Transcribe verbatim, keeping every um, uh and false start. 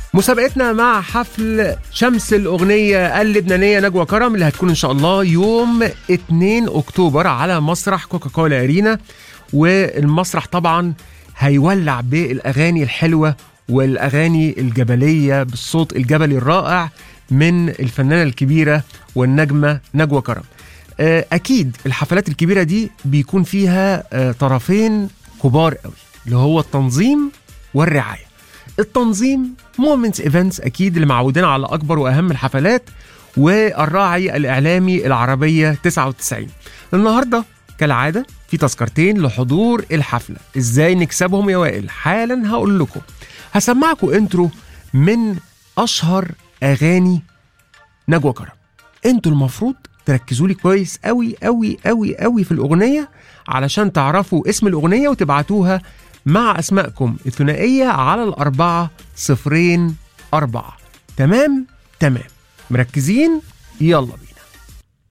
مسابقتنا مع حفل شمس الأغنية اللبنانية نجوى كرم اللي هتكون إن شاء الله يوم اتنين أكتوبر على مسرح كوكاكولا أرينا. والمسرح طبعا هيولع بالأغاني الحلوة والأغاني الجبلية بالصوت الجبلي الرائع من الفنانة الكبيرة والنجمة نجوى كرم. أكيد الحفلات الكبيرة دي بيكون فيها طرفين كبار قوي اللي هو التنظيم والرعاية. التنظيم مومنتس ايفنتس اكيد اللي معودين على اكبر واهم الحفلات، والراعي الاعلامي العربيه تسعة وتسعين. النهارده كالعاده في تذكرتين لحضور الحفله. ازاي نكسبهم يا وائل؟ حالا هقول لكم. هسمعكم انترو من اشهر اغاني نجوى كرم. انتوا المفروض تركزوا لي كويس قوي قوي قوي قوي في الاغنيه علشان تعرفوا اسم الاغنيه وتبعتوها مع أسمائكم الثنائية على الأربعة صفرين أربعة. تمام؟ تمام. مركزين؟ يلا بينا.